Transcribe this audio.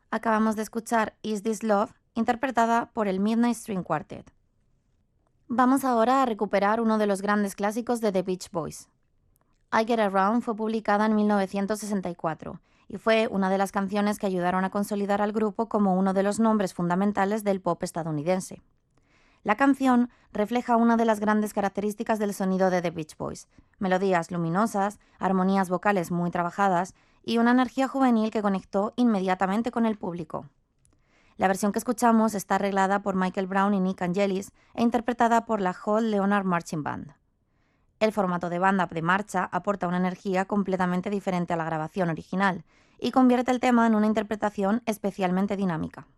Acabamos de escuchar Is This Love, interpretada por el Midnight String Quartet. Vamos ahora a recuperar uno de los grandes clásicos de The Beach Boys. I Get Around fue publicada en 1964 y fue una de las canciones que ayudaron a consolidar al grupo como uno de los nombres fundamentales del pop estadounidense. La canción refleja una de las grandes características del sonido de The Beach Boys: melodías luminosas, armonías vocales muy trabajadas y una energía juvenil que conectó inmediatamente con el público. La versión que escuchamos está arreglada por Michael Brown y Nick Angelis e interpretada por la Hall Leonard Marching Band. El formato de banda de marcha aporta una energía completamente diferente a la grabación original y convierte el tema en una interpretación especialmente dinámica.